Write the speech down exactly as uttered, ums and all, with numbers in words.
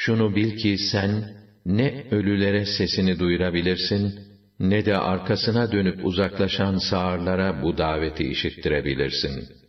şunu bil ki sen, ne ölülere sesini duyurabilirsin, ne de arkasına dönüp uzaklaşan sağırlara bu daveti işittirebilirsin.